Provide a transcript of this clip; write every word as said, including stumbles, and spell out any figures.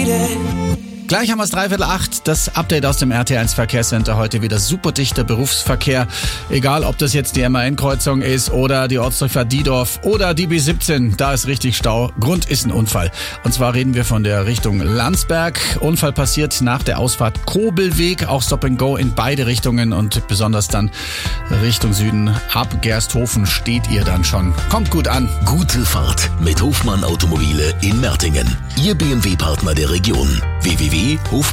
Gleich haben wir es dreiviertel acht, das Update aus dem R T eins Verkehrscenter. Heute wieder super dichter Berufsverkehr. Egal, ob das jetzt die M A N-Kreuzung ist oder die Ortsdurchfahrt Diedorf oder die B siebzehn, da ist richtig Stau. Grund ist ein Unfall. Und zwar reden wir von der Richtung Landsberg. Unfall passiert nach der Ausfahrt Kobelweg, auch Stop and Go in beide Richtungen und besonders dann Richtung Süden. Ab Gersthofen steht ihr dann schon. Kommt gut an. Gute Fahrt mit Hofmann Automobile in Mertingen. Ihr B M W-Partner der Region. w w w punkt hofmann